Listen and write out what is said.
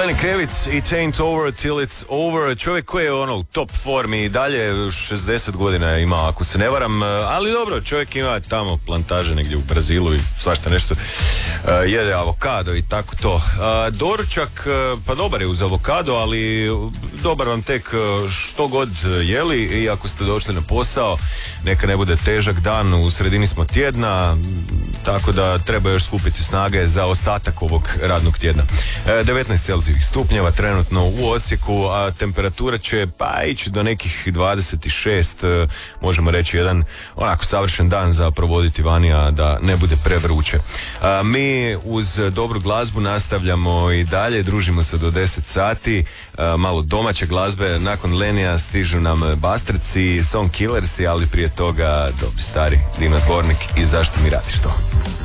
Lenny Kravitz, It ain't over till it's over. Čovjek koji je u top formi i dalje, 60 godina ima ako se ne varam, ali dobro, čovjek ima tamo plantaže negdje u Brazilu i svašta nešto, jede avokado i tako to. Doručak, pa dobar je uz avokado, ali dobar vam tek što god jeli, i ako ste došli na posao, neka ne bude težak dan, u sredini smo tjedna, tako da treba još skupiti snage za ostatak ovog radnog tjedna. 19 celzijevih stupnjeva trenutno u Osijeku, a temperatura će pa ići do nekih 26, možemo reći jedan onako savršen dan za provoditi vani, a da ne bude prevruće. Mi uz dobru glazbu nastavljamo i dalje, družimo se do 10 sati, malo domaće glazbe, nakon Lenija stižu nam Bastrci, Song Killersi, ali prije toga dobri stari Dino Dvornik i Zašto mi radiš to?